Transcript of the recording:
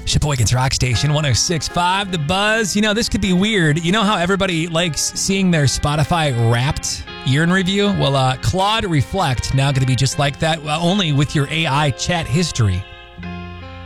Sheboygan's Rock Station 106.5, The Buzz. You know, this could be weird. You know how everybody likes seeing their Spotify Wrapped year in review? Well, Claude Reflect now going to be just like that, only with your AI chat history.